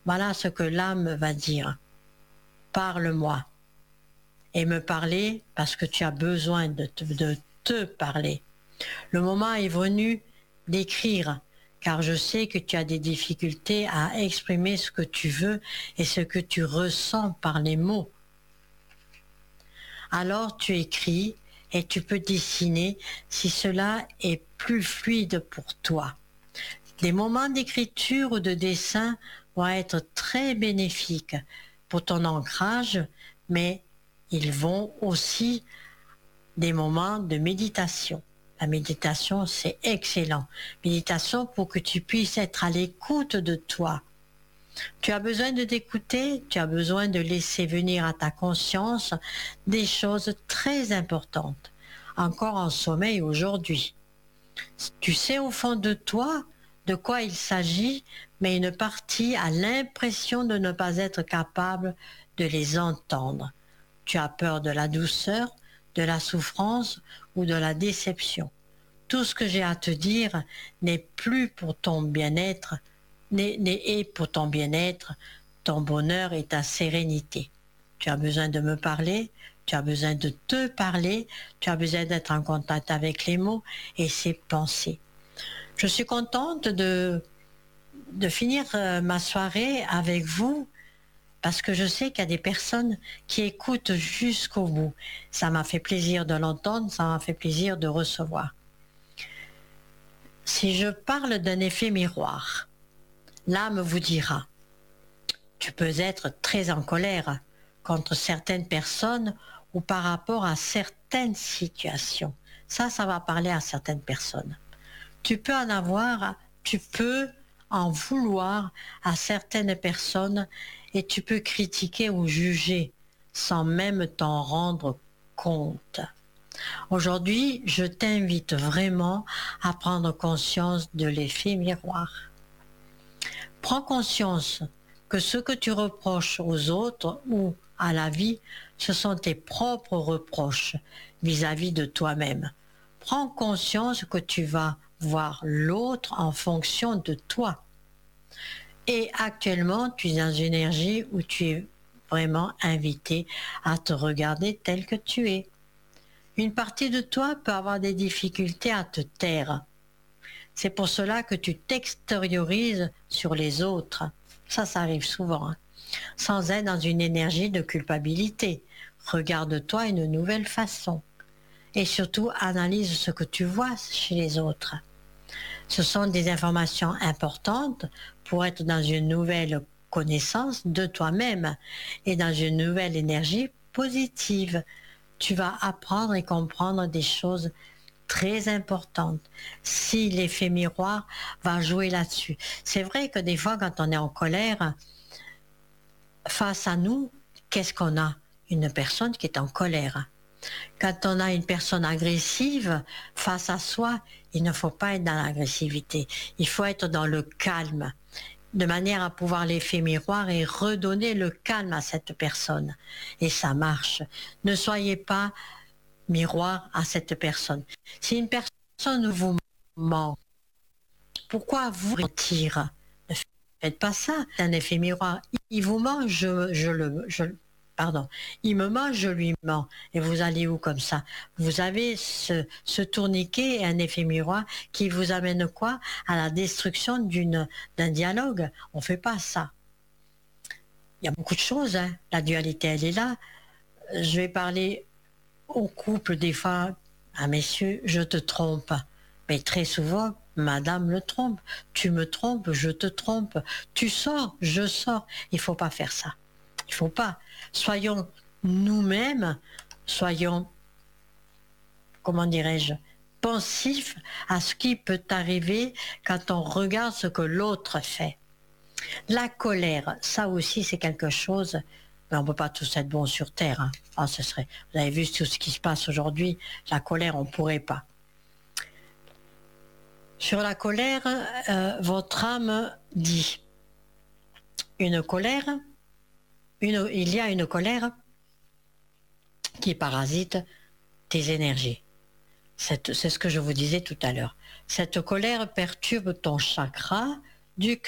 Voilà ce que l'âme va dire. Parle-moi. Et me parler parce que tu as besoin de te parler. Le moment est venu d'écrire, car je sais que tu as des difficultés à exprimer ce que tu veux et ce que tu ressens par les mots. Alors tu écris et tu peux dessiner si cela est plus fluide pour toi. Les moments d'écriture ou de dessin vont être très bénéfiques pour ton ancrage, mais ils vont aussi des moments de méditation. La méditation, c'est excellent. Méditation pour que tu puisses être à l'écoute de toi. Tu as besoin de t'écouter, tu as besoin de laisser venir à ta conscience des choses très importantes, encore en sommeil aujourd'hui. Tu sais au fond de toi de quoi il s'agit, mais une partie a l'impression de ne pas être capable de les entendre. Tu as peur de la douceur, de la souffrance ou de la déception. Tout ce que j'ai à te dire n'est plus pour ton bien-être, est pour ton bien-être, ton bonheur et ta sérénité. Tu as besoin de me parler, tu as besoin de te parler, tu as besoin d'être en contact avec les mots et ses pensées. Je suis contente de finir ma soirée avec vous parce que je sais qu'il y a des personnes qui écoutent jusqu'au bout. Ça m'a fait plaisir de l'entendre, ça m'a fait plaisir de recevoir. Si je parle d'un effet miroir, l'âme vous dira, tu peux être très en colère contre certaines personnes ou par rapport à certaines situations. Ça va parler à certaines personnes. Tu peux en vouloir à certaines personnes et tu peux critiquer ou juger sans même t'en rendre compte. Aujourd'hui, je t'invite vraiment à prendre conscience de l'effet miroir. Prends conscience que ce que tu reproches aux autres ou à la vie, ce sont tes propres reproches vis-à-vis de toi-même. Prends conscience que tu vas voir l'autre en fonction de toi. Et actuellement, tu es dans une énergie où tu es vraiment invité à te regarder tel que tu es. Une partie de toi peut avoir des difficultés à te taire. C'est pour cela que tu t'extériorises sur les autres. Ça arrive souvent, hein. Sans être dans une énergie de culpabilité. Regarde-toi une nouvelle façon. Et surtout, analyse ce que tu vois chez les autres. Ce sont des informations importantes pour être dans une nouvelle connaissance de toi-même et dans une nouvelle énergie positive. Tu vas apprendre et comprendre des choses très importantes. Si l'effet miroir va jouer là-dessus. C'est vrai que des fois, quand on est en colère, face à nous, qu'est-ce qu'on a? Une personne qui est en colère. Quand on a une personne agressive face à soi, il ne faut pas être dans l'agressivité. Il faut être dans le calme, de manière à pouvoir l'effet miroir et redonner le calme à cette personne. Et ça marche. Ne soyez pas miroir à cette personne. Si une personne vous ment, pourquoi vous mentir? Ne faites pas ça. C'est un effet miroir. Il vous ment, il me ment, je lui mens. Et vous allez où comme ça? Vous avez ce tourniquet et un effet miroir qui vous amène quoi? À la destruction d'un dialogue. On ne fait pas ça. Il y a beaucoup de choses, hein. La dualité, elle est là. Je vais parler au couple des fois, à messieurs, je te trompe. Mais très souvent, madame le trompe. Tu me trompes, je te trompe. Tu sors, je sors. Il ne faut pas faire ça. Il ne faut pas. Soyons nous-mêmes, soyons, comment dirais-je, pensifs à ce qui peut arriver quand on regarde ce que l'autre fait. La colère, ça aussi c'est quelque chose, mais on ne peut pas tous être bons sur Terre. Hein. Ah, vous avez vu tout ce qui se passe aujourd'hui, la colère, on ne pourrait pas. Sur la colère, votre âme dit, il y a une colère qui parasite tes énergies. C'est ce que je vous disais tout à l'heure. Cette colère perturbe ton chakra du cœur.